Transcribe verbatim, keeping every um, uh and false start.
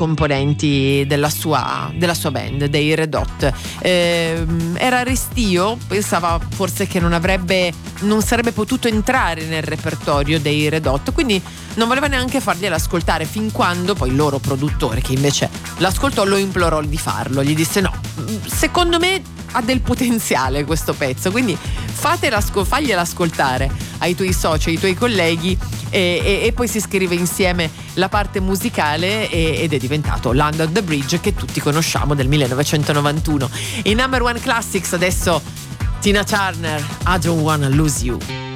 componenti della sua, della sua band, dei Red Hot. Eh, era restio, pensava forse che non avrebbe non sarebbe potuto entrare nel repertorio dei Red Hot, quindi non voleva neanche farglielo ascoltare, fin quando poi il loro produttore, che invece l'ascoltò, lo implorò di farlo. Gli disse: no, secondo me ha del potenziale questo pezzo, quindi fatela, fagliela ascoltare ai tuoi soci, ai tuoi colleghi, e, e, e poi si scrive insieme la parte musicale e, ed è diventato Land on the Bridge, che tutti conosciamo, del millenovecentonovantuno. In Number One Classics adesso Tina Turner, I Don't Wanna Lose You.